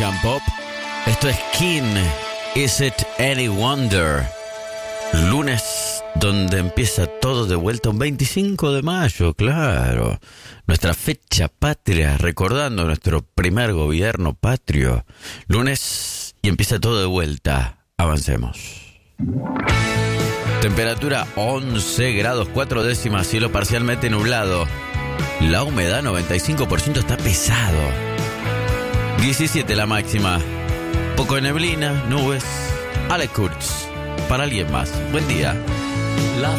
Rock and Pop. Esto es King, Is It Any Wonder? Lunes donde empieza todo de vuelta, un 25 de mayo, claro. Nuestra fecha patria, recordando nuestro primer gobierno patrio. Lunes y empieza todo de vuelta. Avancemos. Temperatura 11 grados 4 décimas, cielo parcialmente nublado. La humedad 95%, está pesado. 17 la máxima. Poco de neblina, nubes. Alex Kurtz, para alguien más. Buen día. La